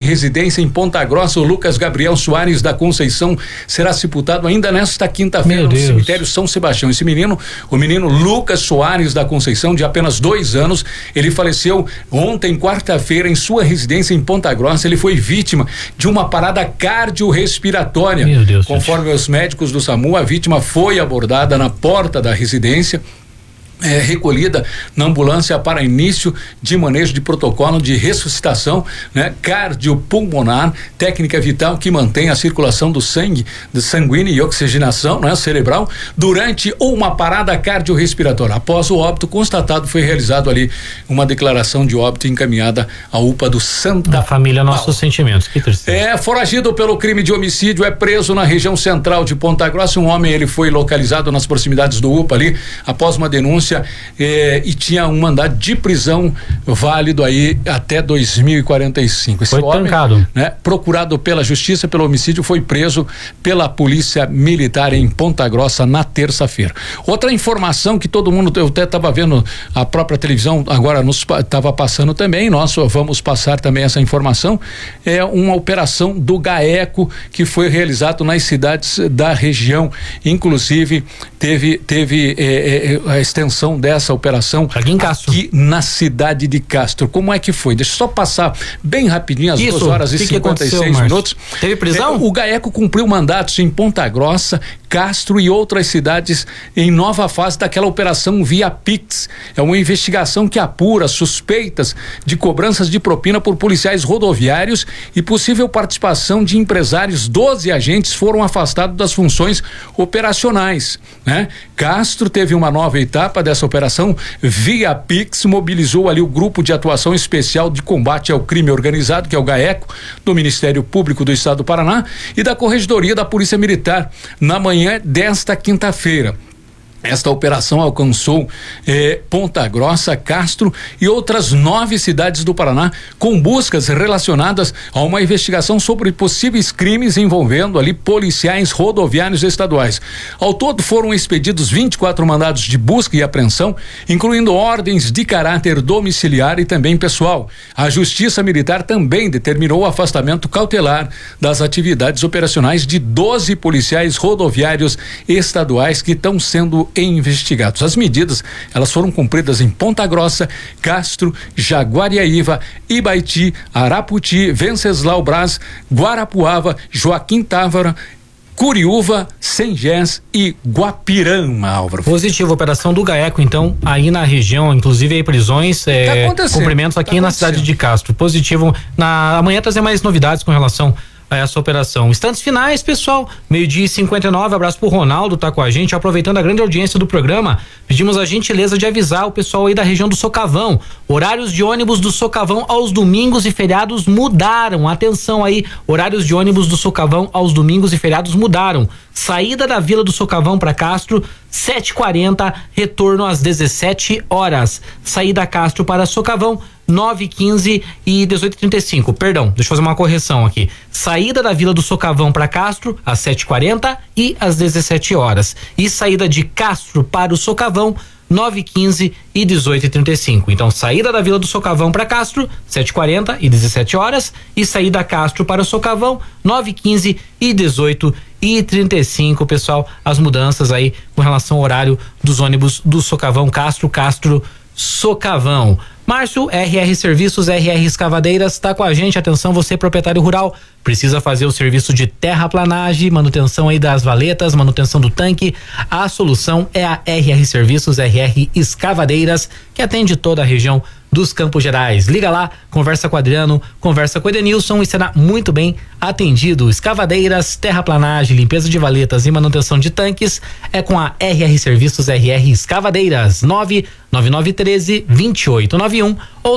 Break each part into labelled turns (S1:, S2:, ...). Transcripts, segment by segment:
S1: residência em Ponta Grossa. O Lucas Gabriel Soares da Conceição será sepultado ainda nesta quinta-feira no cemitério São Sebastião. O menino Lucas Soares da Conceição, de apenas 2 anos, ele faleceu ontem, quarta-feira, em sua residência em Ponta Grossa. Ele foi vítima de uma parada cardiorrespiratória.
S2: Meu Deus.
S1: Conforme os médicos do SAMU, a vítima foi abordada na porta da residência, recolhida na ambulância para início de manejo de protocolo de ressuscitação, né, cardiopulmonar, técnica vital que mantém a circulação do sangue, sanguínea e oxigenação, né, cerebral durante uma parada cardiorrespiratória. Após o óbito constatado, foi realizado ali uma declaração de óbito encaminhada à UPA do Santa
S2: Da família, nossos sentimentos. Que tristeza.
S1: Foragido pelo crime de homicídio, é preso na região central de Ponta Grossa. Um homem, ele foi localizado nas proximidades do UPA ali, após uma denúncia, e tinha um mandado de prisão válido aí até 2045. Esse
S2: foi
S1: homem,
S2: trancado,
S1: né, procurado pela justiça pelo homicídio, foi preso pela polícia militar em Ponta Grossa na terça-feira. Outra informação que todo mundo, eu até estava vendo, a própria televisão agora nos estava passando também, nós vamos passar também essa informação, é uma operação do GAECO que foi realizado nas cidades da região. Inclusive teve a extensão dessa operação aqui na cidade de Castro. Como é que foi? Deixa eu só passar bem rapidinho as 2h56 minutos.
S2: Teve prisão?
S1: O GAECO cumpriu mandatos em Ponta Grossa, Castro e outras cidades em nova fase daquela operação Via Pix. É uma investigação que apura suspeitas de cobranças de propina por policiais rodoviários e possível participação de empresários. 12 agentes foram afastados das funções operacionais, né? Castro teve uma nova etapa dessa operação. Via Pix mobilizou ali o Grupo de Atuação Especial de Combate ao Crime Organizado, que é o GAECO, do Ministério Público do Estado do Paraná e da Corregedoria da Polícia Militar, na manhã desta quinta-feira. Esta operação alcançou Ponta Grossa, Castro e outras 9 cidades do Paraná, com buscas relacionadas a uma investigação sobre possíveis crimes envolvendo ali policiais rodoviários estaduais. Ao todo foram expedidos 24 mandados de busca e apreensão, incluindo ordens de caráter domiciliar e também pessoal. A Justiça Militar também determinou o afastamento cautelar das atividades operacionais de 12 policiais rodoviários estaduais que estão sendo investigados. As medidas, elas foram cumpridas em Ponta Grossa, Castro, Jaguariaíva, Ibaiti, Araputi, Venceslau Braz, Guarapuava, Joaquim Távora, Curiúva, Sengés e Guapirama, Álvaro.
S2: Positivo, operação do GAECO, então, aí na região, inclusive aí prisões, cumprimentos aqui na cidade de Castro. Positivo. Amanhã trazer mais novidades com relação a essa operação. Instantes finais, pessoal, 12h59, abraço pro Ronaldo, tá com a gente, aproveitando a grande audiência do programa, pedimos a gentileza de avisar o pessoal aí da região do Socavão, horários de ônibus do Socavão aos domingos e feriados mudaram, atenção aí, horários de ônibus do Socavão aos domingos e feriados mudaram, saída da Vila do Socavão para Castro, 7h40, retorno às 17 horas, saída Castro para Socavão, 9h15 e 18h35. Perdão, deixa eu fazer uma correção aqui. Saída da Vila do Socavão para Castro às 7h40 e às 17 horas. E saída de Castro para o Socavão 9h15 e 18h35. Então, saída da Vila do Socavão para Castro 7h40 e 17 horas e saída Castro para o Socavão 9h15 e 18h35, pessoal, as mudanças aí com relação ao horário dos ônibus do Socavão Castro Socavão. Márcio, RR Serviços, RR Escavadeiras, tá com a gente. Atenção, você proprietário rural, precisa fazer o serviço de terraplanagem, manutenção aí das valetas, manutenção do tanque. A solução é a RR Serviços, RR Escavadeiras, que atende toda a região dos Campos Gerais. Liga lá, conversa com o Adriano, conversa com o Edenilson e será muito bem atendido. Escavadeiras, terraplanagem, limpeza de valetas e manutenção de tanques é com a RR Serviços, RR Escavadeiras. 99913-2891 ou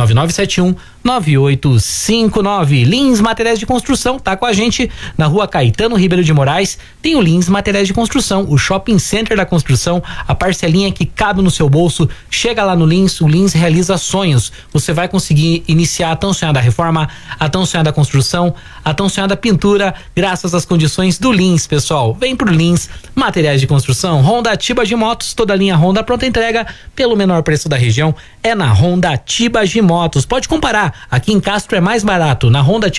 S2: 99971-9859. Lins Materiais de Construção tá com a gente na Rua Caetano Ribeiro de Moraes. Tem o Lins Materiais de Construção, o shopping center da construção, a parcelinha que cabe no seu bolso. Chega lá no Lins, o Lins realiza sonhos. Você vai conseguir iniciar a tão sonhada reforma, a tão sonhada construção, a tão sonhada pintura, graças às condições do Lins, pessoal. Vem pro Lins Materiais de Construção. Honda Tibagi Motos, toda a linha Honda pronta entrega pelo menor preço da região é na Honda Tibagi Motos. Pode comparar, aqui em Castro é mais barato. Na Honda